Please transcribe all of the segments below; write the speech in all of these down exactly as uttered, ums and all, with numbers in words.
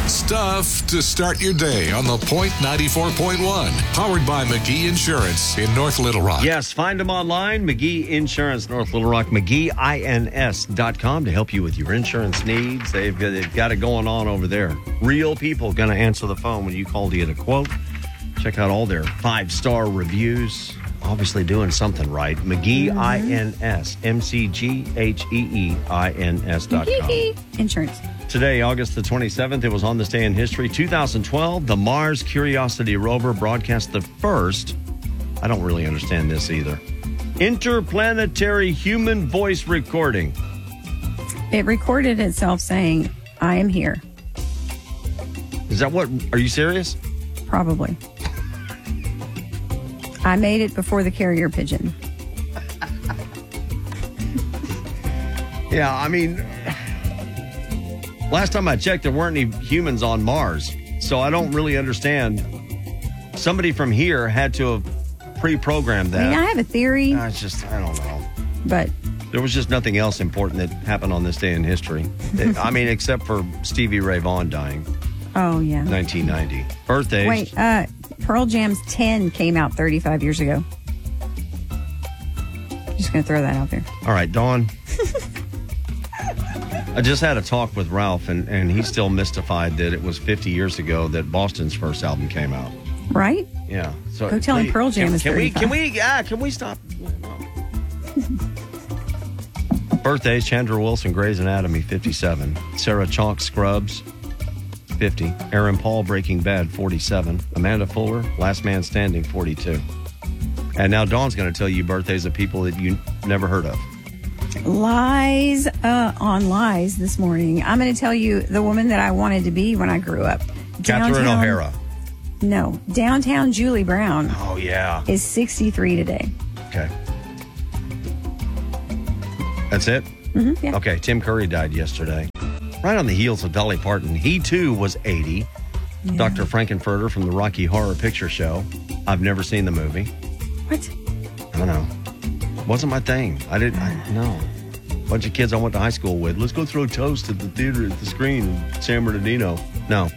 Stuff to start your day on The Point ninety-four point one. Powered by McGee Insurance in North Little Rock. Yes, find them online. McGee Insurance, North Little Rock. McGee Ins dot com to help you with your insurance needs. They've, they've got it going on over there. Real people going to answer the phone when you call to get a quote. Check out all their five-star reviews. Obviously doing something right. McGee mm-hmm. Ins. M C G H E E I N S dot com. Insurance. Today, August the twenty-seventh, it was on this day in history. two thousand twelve, the Mars Curiosity rover broadcast the first, I don't really understand this either, interplanetary human voice recording. It recorded itself saying, I am here. Is that what, are you serious? Probably. I made it before the carrier pigeon. Yeah, I mean, last time I checked, there weren't any humans on Mars, so I don't really understand. Somebody from here had to have pre-programmed that. I mean, I have a theory. I just, I don't know. But there was just nothing else important that happened on this day in history. I mean, except for Stevie Ray Vaughan dying. Oh, yeah. nineteen ninety. Birthdays. Wait, uh, Pearl Jam's ten came out thirty-five years ago. Just going to throw that out there. All right, Dawn. I just had a talk with Ralph, and, and he's still mystified that it was fifty years ago that Boston's first album came out. Right? Yeah. So Go tell him please, Pearl Jam can, is can we thirty-five. Can we, yeah, can we stop? Birthdays, Chandra Wilson, Grey's Anatomy, fifty-seven. Sarah Chalk, Scrubs, fifty. Aaron Paul, Breaking Bad, forty-seven. Amanda Fuller, Last Man Standing, forty-two. And now Dawn's going to tell you birthdays of people that you never heard of. Lies uh, on lies this morning. I'm going to tell you the woman that I wanted to be when I grew up. Catherine Downtown- O'Hara. No. Downtown Julie Brown Oh, yeah. is sixty-three today. Okay. That's it? Mm-hmm, yeah. Okay, Tim Curry died yesterday. Right on the heels of Dolly Parton. He, too, was eighty. Yeah. Doctor Frankenfurter from the Rocky Horror Picture Show. I've never seen the movie. What? I don't know. Wasn't my thing. I didn't, I, no. Bunch of kids I went to high school with. Let's go throw toast at the theater at the screen in San Bernardino. No.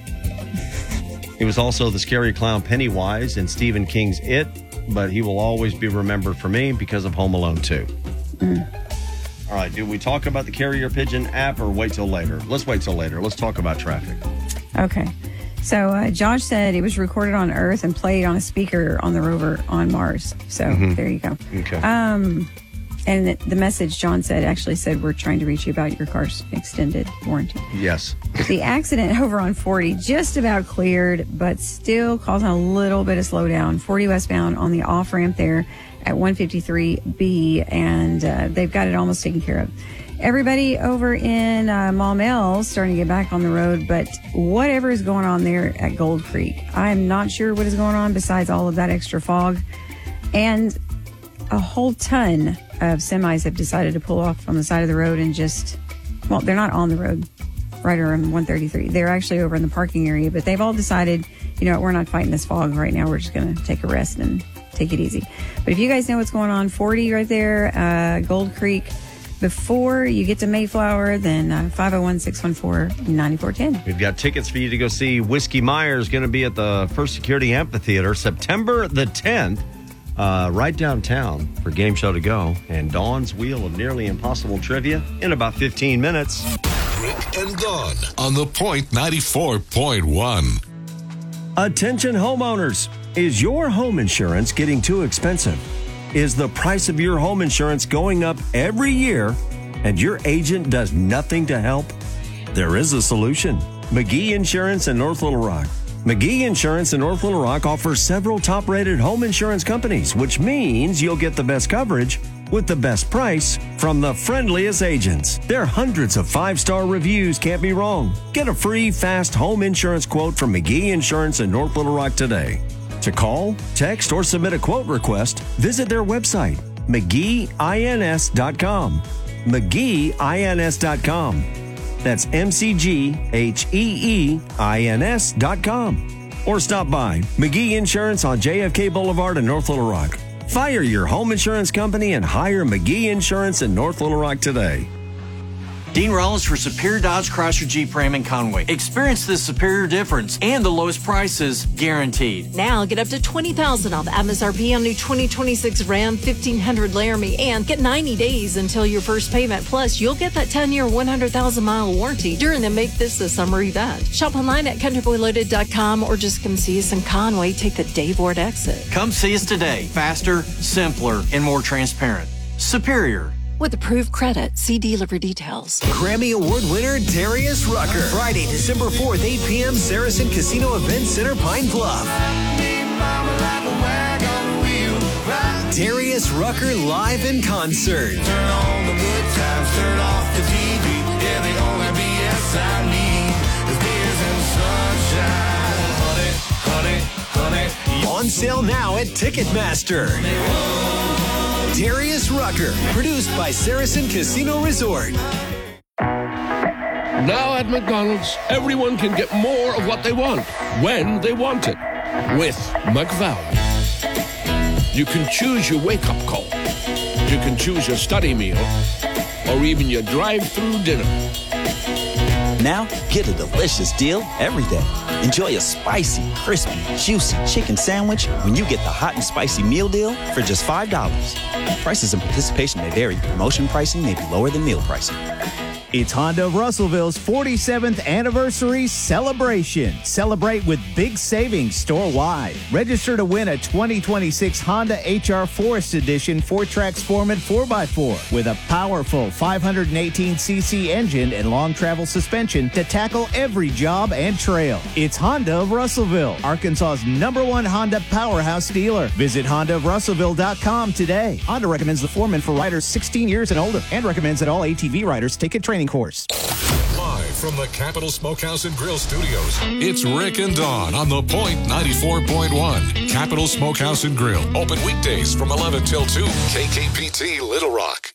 He was also the scary clown Pennywise in Stephen King's It, but he will always be remembered for me because of Home Alone two. Mm. All right, do we talk about the Carrier Pigeon app or wait till later? Let's wait till later. Let's talk about traffic. Okay. So uh, Josh said it was recorded on Earth and played on a speaker on the rover on Mars. So mm-hmm. there you go. Okay. Um, and the, the message John said actually said, we're trying to reach you about your car's extended warranty. Yes. The accident over on forty just about cleared, but still causing a little bit of slowdown. forty westbound on the off-ramp there at one fifty-three B, and uh, they've got it almost taken care of. Everybody over in uh, Maumelle starting to get back on the road, but whatever is going on there at Gold Creek, I'm not sure what is going on besides all of that extra fog. And a whole ton of semis have decided to pull off on the side of the road and just, well, they're not on the road right around one thirty-three. They're actually over in the parking area, but they've all decided, you know what, we're not fighting this fog right now. We're just going to take a rest and take it easy. But if you guys know what's going on, forty right there, uh, Gold Creek, before you get to Mayflower, then uh, five oh one, six one four, nine four one zero. We've got tickets for you to go see Whiskey Myers, going to be at the First Security Amphitheater September the tenth, uh, right downtown for Game Show to Go. And Dawn's Wheel of Nearly Impossible Trivia in about fifteen minutes. Rick and Dawn on The Point ninety-four point one. Attention homeowners. Is your home insurance getting too expensive? Is the price of your home insurance going up every year and your agent does nothing to help? There is a solution. McGee Insurance in North Little Rock. McGee Insurance in North Little Rock offers several top-rated home insurance companies, which means you'll get the best coverage with the best price from the friendliest agents. Their hundreds of five-star reviews can't be wrong. Get a free, fast home insurance quote from McGee Insurance in North Little Rock today. To call, text, or submit a quote request, visit their website, McGee Ins dot com. McGee Ins dot com. That's M C G H E E I N S dot com. Or stop by McGee Insurance on J F K Boulevard in North Little Rock. Fire your home insurance company and hire McGee Insurance in North Little Rock today. Dean Rollins for Superior Dodge Chrysler Jeep Ram in Conway. Experience the superior difference and the lowest prices guaranteed. Now get up to twenty thousand dollars off M S R P on new twenty twenty-six Ram fifteen hundred Laramie and get ninety days until your first payment. Plus, you'll get that ten-year, one hundred thousand mile warranty during the Make This a Summer event. Shop online at country boy loaded dot com or just come see us in Conway. Take the Dave Ward exit. Come see us today. Faster, simpler, and more transparent. Superior. With approved credit, see dealer for details. Grammy Award winner Darius Rucker. Friday, December fourth, eight p.m. Saracen Casino Event Center, Pine Bluff. Darius Rucker live in concert. Turn on the good times, turn off the T V. Yeah, the only B S I need is beers and sunshine. Honey, honey, honey. On sale now at Ticketmaster. Darius Rucker, produced by Saracen Casino Resort. Now at McDonald's, everyone can get more of what they want, when they want it, with McValue. You can choose your wake-up call. You can choose your study meal, or even your drive-through dinner. Now, get a delicious deal every day. Enjoy a spicy, crispy, juicy chicken sandwich when you get the hot and spicy meal deal for just five dollars. Prices and participation may vary. Promotion pricing may be lower than meal pricing. It's Honda of Russellville's forty-seventh anniversary celebration. Celebrate with big savings store-wide. Register to win a twenty twenty-six Honda H R Forest Edition four-track Sportman four by four with a powerful five hundred eighteen c c engine and long travel suspension to tackle every job and trail. It's Honda of Russellville, Arkansas's number one Honda powerhouse dealer. Visit honda of russellville dot com today. Honda recommends the Foreman for riders sixteen years and older and recommends that all A T V riders take a training course. Live from the Capital Smokehouse and Grill Studios, it's Rick and Dawn on the Point ninety-four point one. Capital Smokehouse and Grill. Open weekdays from eleven till two. K K P T Little Rock.